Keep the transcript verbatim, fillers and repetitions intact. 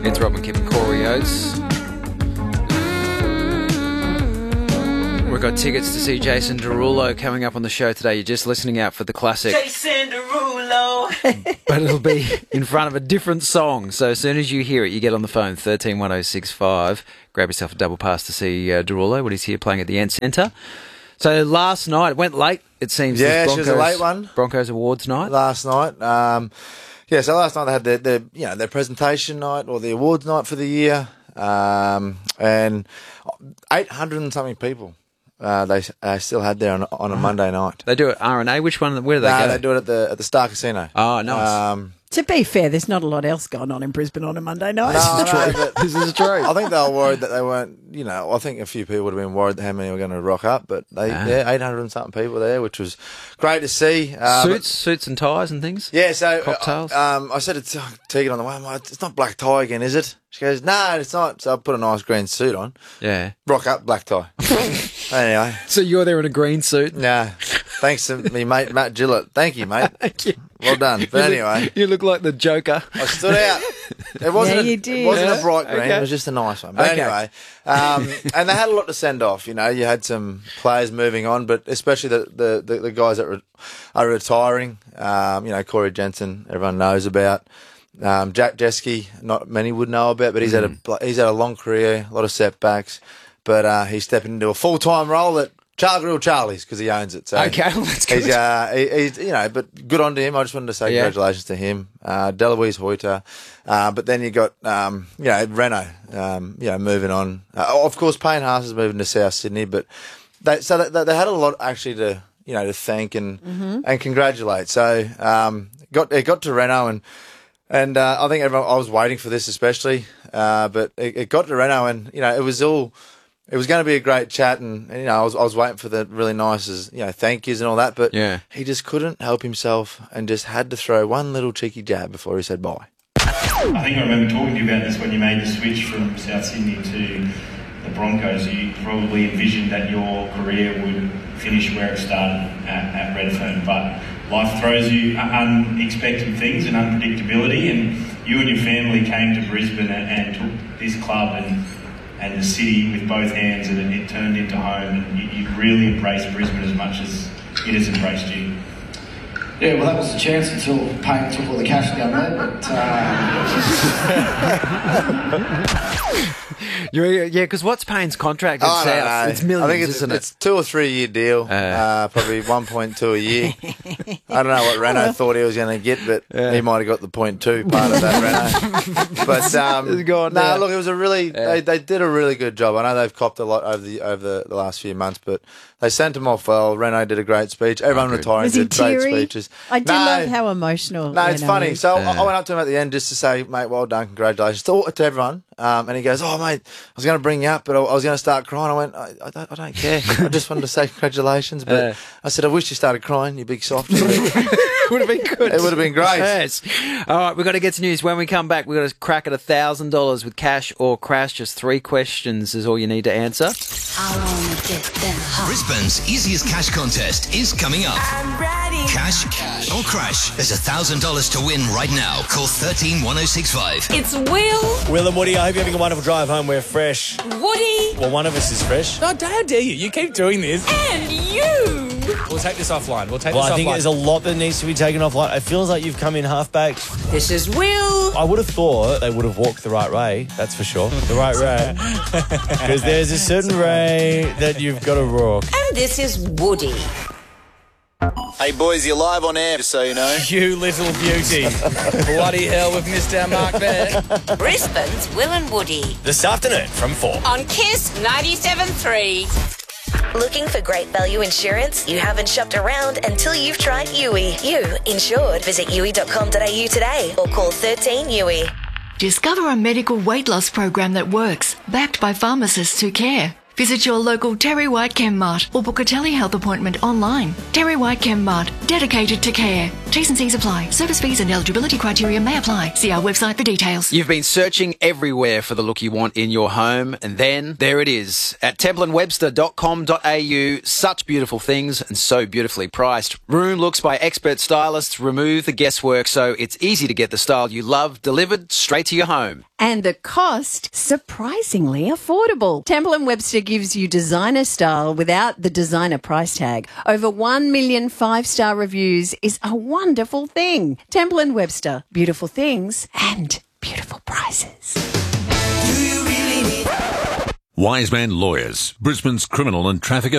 It's Robin Kipp and Corey Oates. We've got tickets to see Jason Derulo coming up on the show today. You're just listening out for the classic. Jason Derulo. But it'll be in front of a different song. So as soon as you hear it, you get on the phone, thirteen one oh six five. Grab yourself a double pass to see uh, Derulo when he's here playing at the Ant Centre. So last night, it went late, it seems. Yeah, Broncos, she was a late one. Broncos Awards night. Last night. Um, yeah, so last night they had their, their, you know, their presentation night or the awards night for the year. Um, and eight hundred and something people. Uh, they uh, still had there on, on a Monday night. They do it R and A. Which one? Where do they no, go? they do it at the at the Star Casino. Oh, nice. Um, To be fair, there's not a lot else going on in Brisbane on a Monday night. no, no, but This is true. I think they were worried that they weren't, you know, I think a few people would have been worried how many were going to rock up, but they, Ah. yeah, eight hundred and something people there, which was great to see. Uh, Suits, suits and ties and things. but- yeah, so Cocktails? uh, um, I said to Tegan on the way, I'm like, it's not black tie again, is it? She goes, no, it's not. So I put a nice green suit on, Yeah. rock up, black tie. Anyway, So you're there in a green suit. nah, thanks to me mate Matt Gillett. Thank you, mate. Thank you. Well done. But anyway, You look like the Joker. I stood out. It wasn't, Yeah, a, you did. It wasn't Yeah, a bright green. okay. It was just a nice one. But Okay. anyway, um, and they had a lot to send off. You know, you had some players moving on, but especially the the, the, the guys that re- are retiring. Um, you know, Corey Jensen, everyone knows about. Um, Jack Jeske, not many would know about, but he's had a he's had a long career, a lot of setbacks, but uh, he's stepping into a full time role at Char Grill Charlie's because he owns it. So Okay, well, that's good. He's, uh, he, he's, you know, but good on to him. I just wanted to say Yeah. congratulations to him. Uh, Deloise Hoyter. Uh, but then you got, um, you know, Renault, um, you know, moving on. Uh, of course, Payne Haas is moving to South Sydney, but they, so they, they had a lot actually to, you know, to thank and, and congratulate. So, um, got, it got to Renault and, and, uh, I think everyone, I was waiting for this especially, uh, but it, it got to Renault and, you know, it was all, it was going to be a great chat, and, and you know, I was I was waiting for the really nice, you know, thank yous and all that, but Yeah. he just couldn't help himself and just had to throw one little cheeky jab before he said bye. I think I remember talking to you about this when you made the switch from South Sydney to the Broncos. You probably envisioned that your career would finish where it started at, at Redfern, but life throws you unexpected things and unpredictability, and you and your family came to Brisbane and, and took this club and and the city with both hands, and it, it turned into home, and you, you really embraced Brisbane as much as it has embraced you. Yeah, well, that was the chance until Payne took all the cash down there, but... Uh... You're, yeah, because what's Payne's contract at I don't South? know. It's millions, I think it's, isn't it's it? two or three year deal, Uh. uh, probably one point two a year. I don't know what Renault thought he was going to get, but he might have got the point two part of that, Renault. But um, It's gone no, now. look, it was a really they, they did a really good job. I know they've copped a lot over the over the, the last few months, but they sent him off well. Renault did a great speech. Everyone good. retiring Was he did great teary? speeches. I did No. love how emotional. No, it's Renault funny. is. So I Yeah. I went up to him at the end just to say, mate, well done, congratulations to, to everyone. Um, and he goes, oh, mate, I was going to bring you up, but I, I was going to start crying. I went, I, I, don't, I don't care. I just wanted to say congratulations. But Yeah. I said, I wish you started crying, you big soft. It Would have been good. would have been great. Yes. All right, we've got to get to news. When we come back, we've got to crack at one thousand dollars with cash or crash. Just three questions is all you need to answer. I wanna get that hot. Brisbane's easiest cash contest is coming up. I'm ready. Cash, cash or crash. There's one thousand dollars to win right now. Call thirteen one oh six five. It's Will, Will and Woody, I hope you're having a wonderful drive home. We're fresh. Woody, Well, one of us is fresh. Oh, how dare you? You keep doing this. and you. We'll take this offline. We'll take Well, this I think offline. there's a lot that needs to be taken offline. It feels like you've come in half-baked. This is Will. I would have thought they would have walked the right way, that's for sure. The right way. Because there's a certain way that you've got to walk. And this is Woody. Hey boys, you're live on air, just so you know. You little beauty. Bloody hell, we've missed our mark there. Brisbane's Will and Woody. This afternoon from four. On Kiss ninety-seven point three. Looking for great value insurance? You haven't shopped around until you've tried U I. You insured. Visit U I dot com dot a u today or call thirteen U I. Discover a medical weight loss program that works, backed by pharmacists who care. Visit your local Terry White ChemMart or book a telehealth appointment online. Terry White ChemMart, dedicated to care. T's and C's apply. Service fees and eligibility criteria may apply. See our website for details. You've been searching everywhere for the look you want in your home, and then there it is at temple and webster dot com dot a u. Such beautiful things and so beautifully priced. Room looks by expert stylists remove the guesswork so it's easy to get the style you love delivered straight to your home. And the cost, surprisingly affordable. Temple and Webster gives you designer style without the designer price tag. Over one million five-star reviews is a wonderful thing. Temple and Webster, beautiful things and beautiful prices. Wiseman Lawyers, Brisbane's criminal and traffic